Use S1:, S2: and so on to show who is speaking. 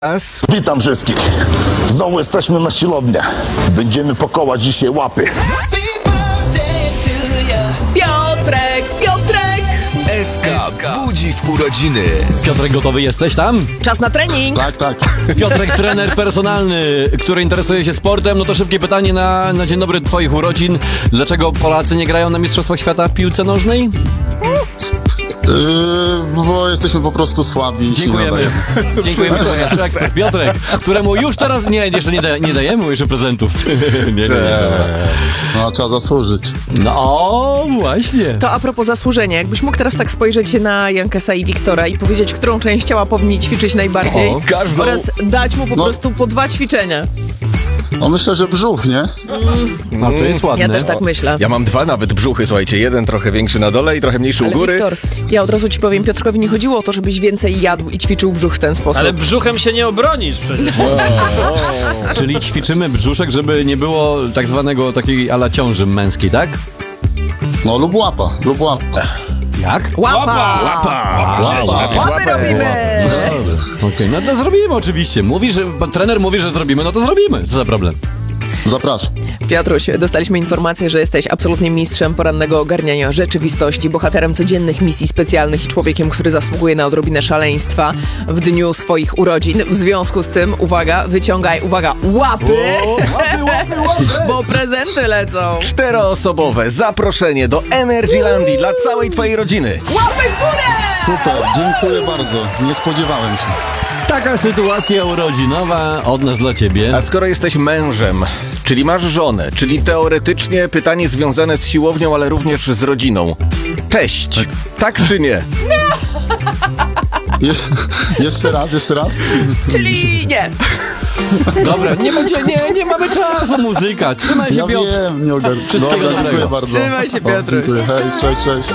S1: Witam wszystkich. Znowu jesteśmy na siłowni. Będziemy pakować dzisiaj łapy.
S2: Piotrek!
S3: SK budzi w urodziny.
S4: Piotrek, gotowy jesteś tam?
S2: Czas na trening!
S1: Tak.
S4: Piotrek, trener personalny, który interesuje się sportem. No to szybkie pytanie na dzień dobry twoich urodzin. Dlaczego Polacy nie grają na Mistrzostwach Świata w piłce nożnej?
S5: Bo jesteśmy po prostu słabi.
S4: Dziękujemy. Dziękujemy. To nasz ekspert Piotrek, któremu już teraz jeszcze nie dajemy jeszcze prezentów. Nie.
S5: No, trzeba zasłużyć.
S4: No właśnie.
S2: To a propos zasłużenia, jakbyś mógł teraz tak spojrzeć na Jankesa i Wiktora i powiedzieć, którą część ciała powinni ćwiczyć najbardziej
S3: każdą.
S2: oraz dać mu po prostu po 2 ćwiczenia.
S5: No myślę, że brzuch, nie?
S4: No to jest ładne.
S2: Ja też tak myślę.
S3: Ja mam 2 nawet brzuchy, słuchajcie. Jeden trochę większy na dole i trochę mniejszy u
S2: Ale
S3: góry.
S2: Wiktor, ja od razu ci powiem, Piotrkowi nie chodziło o to, żebyś więcej jadł i ćwiczył brzuch w ten sposób.
S6: Ale brzuchem się nie obronisz przecież.
S4: Czyli ćwiczymy brzuszek, żeby nie było tak zwanego takiej ala ciąży męskiej, tak?
S5: No lub łapa.
S4: Jak?
S2: Łapa! Łapy robimy!
S4: Okej, no to zrobimy oczywiście. Trener mówi, że zrobimy, no to zrobimy. Co za problem?
S5: Zapraszam.
S2: Piotruś, dostaliśmy informację, że jesteś absolutnie mistrzem porannego ogarniania rzeczywistości, bohaterem codziennych misji specjalnych i człowiekiem, który zasługuje na odrobinę szaleństwa w dniu swoich urodzin. W związku z tym, wyciągaj łapy, bo prezenty lecą.
S3: 4-osobowe zaproszenie do Energylandii dla całej twojej rodziny.
S2: Łapy w górę!
S5: Super, dziękuję bardzo. Nie spodziewałem się.
S4: Taka sytuacja urodzinowa od nas dla ciebie.
S3: A skoro jesteś mężem, czyli masz żonę, czyli teoretycznie pytanie związane z siłownią, ale również z rodziną. Teść, tak czy nie?
S5: Jeszcze raz.
S2: Czyli nie.
S4: Dobra, nie mamy czasu, muzyka. Trzymaj się,
S5: Ja
S4: Piotr.
S5: wiem, nie ogarnę.
S4: Wszystkiego
S5: Dobra,
S4: dobrego.
S5: dziękuję bardzo.
S2: Trzymaj się, Piotruś.
S5: Dziękuję. Hej, cześć.